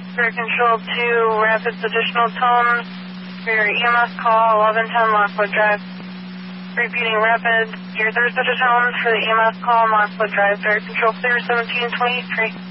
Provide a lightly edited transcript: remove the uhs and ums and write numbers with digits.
Air Control 2, Rapids additional tones for your EMS call, 1110 Lockwood Drive. Repeating Rapids, your third set of tones for the EMS call, Lockwood Drive. Air Control clear, 1723.